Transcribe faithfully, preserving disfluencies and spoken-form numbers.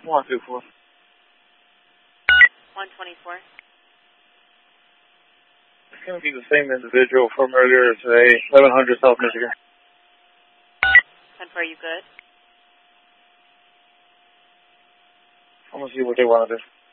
one two four. one twenty-four. It's going to be the same individual from earlier today, eleven hundred South Michigan. ten four, you good? I'm going to see what they want to do.